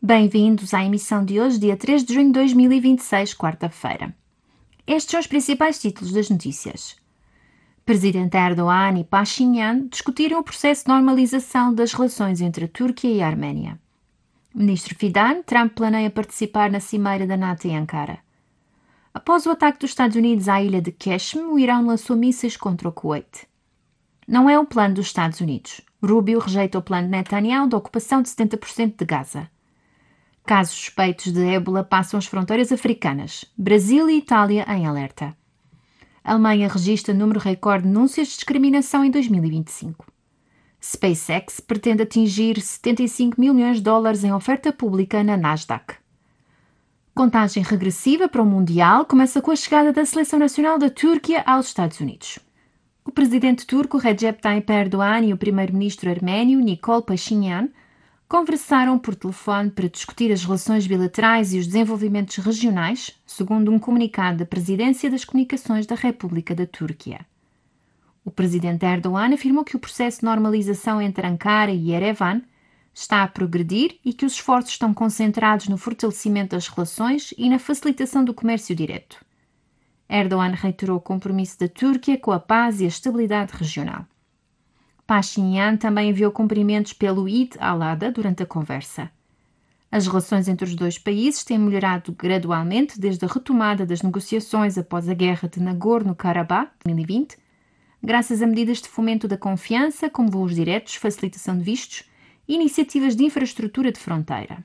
Bem-vindos à emissão de hoje, dia 3 de junho de 2026, quarta-feira. Estes são os principais títulos das notícias. Presidente Erdogan e Pashinyan discutiram o processo de normalização das relações entre a Turquia e a Arménia. Ministro Fidan, Trump planeia participar na cimeira da NATO em Ankara. Após o ataque dos Estados Unidos à ilha de Qeshm, o Irão lançou mísseis contra o Kuwait. Não é o plano dos Estados Unidos. Rubio rejeita o plano de Netanyahu da ocupação de 70% de Gaza. Casos suspeitos de ébola passam as fronteiras africanas. Brasil e Itália em alerta. A Alemanha registra número recorde de denúncias de discriminação em 2025. SpaceX pretende atingir 75 milhões de dólares em oferta pública na Nasdaq. Contagem regressiva para o Mundial começa com a chegada da Seleção Nacional da Turquia aos Estados Unidos. O presidente turco Recep Tayyip Erdogan e o primeiro-ministro arménio Nikol Pashinyan conversaram por telefone para discutir as relações bilaterais e os desenvolvimentos regionais, segundo um comunicado da Presidência das Comunicações da República da Turquia. O presidente Erdogan afirmou que o processo de normalização entre Ankara e Yerevan está a progredir e que os esforços estão concentrados no fortalecimento das relações e na facilitação do comércio direto. Erdogan reiterou o compromisso da Turquia com a paz e a estabilidade regional. Pashinyan também enviou cumprimentos pelo Eid al-Adha durante a conversa. As relações entre os dois países têm melhorado gradualmente desde a retomada das negociações após a guerra de Nagorno-Karabakh, em 2020, graças a medidas de fomento da confiança, como voos diretos, facilitação de vistos e iniciativas de infraestrutura de fronteira.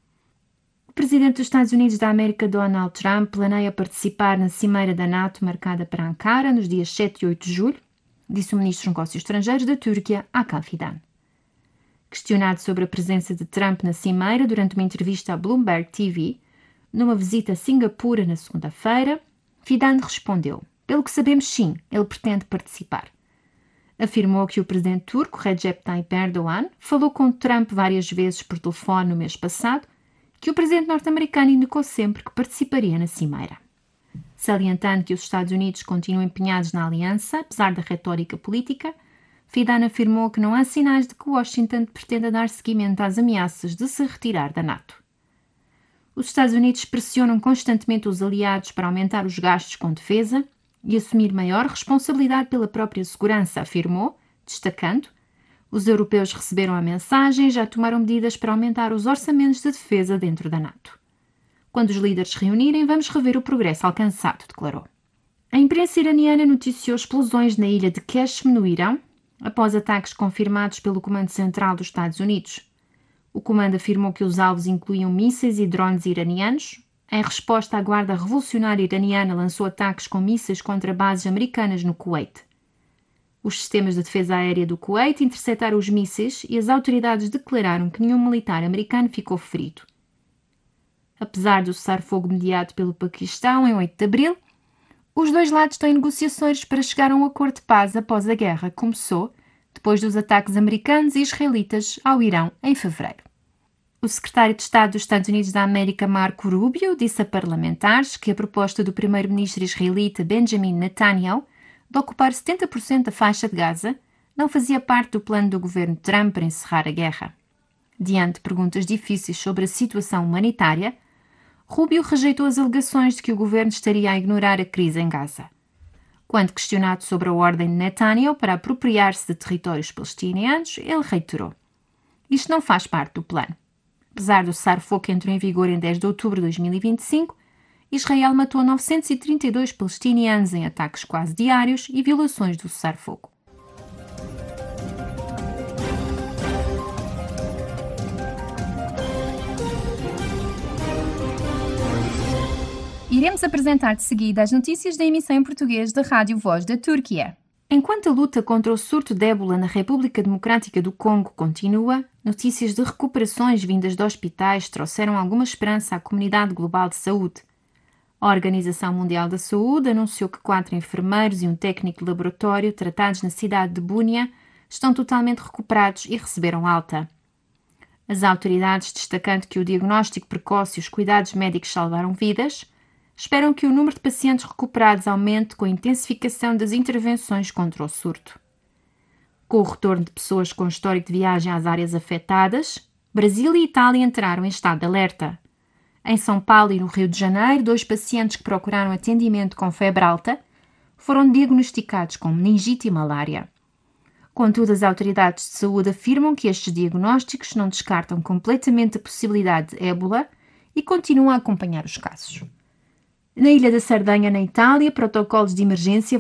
O presidente dos Estados Unidos da América, Donald Trump, planeia participar na cimeira da NATO marcada para Ankara nos dias 7 e 8 de julho, disse o ministro dos Negócios Estrangeiros da Turquia, Hakan Fidan. Questionado sobre a presença de Trump na cimeira durante uma entrevista à Bloomberg TV, numa visita a Singapura na segunda-feira, Fidan respondeu: "Pelo que sabemos, sim, ele pretende participar." Afirmou que o presidente turco, Recep Tayyip Erdogan, falou com Trump várias vezes por telefone no mês passado, que o presidente norte-americano indicou sempre que participaria na cimeira. Salientando que os Estados Unidos continuam empenhados na aliança, apesar da retórica política, Fidan afirmou que não há sinais de que Washington pretenda dar seguimento às ameaças de se retirar da NATO. Os Estados Unidos pressionam constantemente os aliados para aumentar os gastos com defesa e assumir maior responsabilidade pela própria segurança, afirmou, destacando: "Os europeus receberam a mensagem e já tomaram medidas para aumentar os orçamentos de defesa dentro da NATO. Quando os líderes se reunirem, vamos rever o progresso alcançado", declarou. A imprensa iraniana noticiou explosões na ilha de Qeshm, no Irão, após ataques confirmados pelo Comando Central dos Estados Unidos. O comando afirmou que os alvos incluíam mísseis e drones iranianos. Em resposta, a Guarda Revolucionária Iraniana lançou ataques com mísseis contra bases americanas no Kuwait. Os sistemas de defesa aérea do Kuwait interceptaram os mísseis e as autoridades declararam que nenhum militar americano ficou ferido. Apesar do cessar-fogo mediado pelo Paquistão em 8 de abril, os dois lados estão em negociações para chegar a um acordo de paz após a guerra que começou depois dos ataques americanos e israelitas ao Irão em fevereiro. O secretário de Estado dos Estados Unidos da América, Marco Rubio, disse a parlamentares que a proposta do primeiro-ministro israelita Benjamin Netanyahu de ocupar 70% da faixa de Gaza não fazia parte do plano do governo Trump para encerrar a guerra. Diante de perguntas difíceis sobre a situação humanitária, Rubio rejeitou as alegações de que o governo estaria a ignorar a crise em Gaza. Quando questionado sobre a ordem de Netanyahu para apropriar-se de territórios palestinianos, ele reiterou: "Isto não faz parte do plano." Apesar do cessar-fogo que entrou em vigor em 10 de outubro de 2025, Israel matou 932 palestinianos em ataques quase diários e violações do cessar-fogo. Iremos apresentar de seguida as notícias da emissão em português da Rádio Voz da Turquia. Enquanto a luta contra o surto de ébola na República Democrática do Congo continua, notícias de recuperações vindas de hospitais trouxeram alguma esperança à comunidade global de saúde. A Organização Mundial da Saúde anunciou que 4 enfermeiros e um técnico de laboratório tratados na cidade de Bunia estão totalmente recuperados e receberam alta. As autoridades, destacando que o diagnóstico precoce e os cuidados médicos salvaram vidas, esperam que o número de pacientes recuperados aumente com a intensificação das intervenções contra o surto. Com o retorno de pessoas com histórico de viagem às áreas afetadas, Brasil e Itália entraram em estado de alerta. Em São Paulo e no Rio de Janeiro, 2 pacientes que procuraram atendimento com febre alta foram diagnosticados com meningite e malária. Contudo, as autoridades de saúde afirmam que estes diagnósticos não descartam completamente a possibilidade de ébola e continuam a acompanhar os casos. Na ilha da Sardenha, na Itália, protocolos de emergência